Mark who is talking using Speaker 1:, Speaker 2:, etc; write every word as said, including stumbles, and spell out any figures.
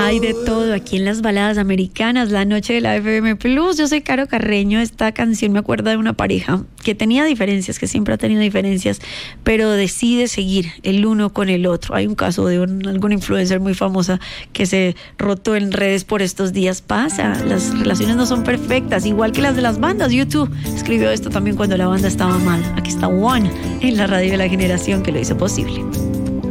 Speaker 1: Hay de todo aquí en las baladas americanas, la noche de la F M Plus. Yo soy Caro Carreño. Esta canción me acuerda de una pareja que tenía diferencias, que siempre ha tenido diferencias, pero decide seguir el uno con el otro. Hay un caso de un, algún influencer muy famosa que se rotó en redes por estos días. Pasa, las relaciones no son perfectas, igual que las de las bandas. YouTube escribió esto también cuando la banda estaba mal. Aquí está One en la radio de la generación que lo hizo posible.